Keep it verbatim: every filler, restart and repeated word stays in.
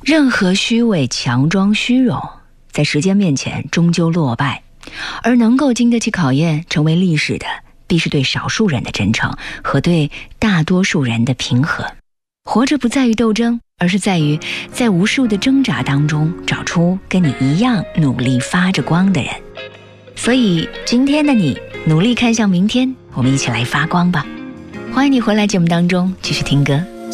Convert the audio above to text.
任何虚伪、强装、虚荣，在时间面前终究落败，而能够经得起考验，成为历史的，必是对少数人的真诚和对大多数人的平和。活着不在于斗争，而是在于在无数的挣扎当中找出跟你一样努力发着光的人。所以今天的你努力看向明天，我们一起来发光吧。欢迎你回来节目当中继续听歌。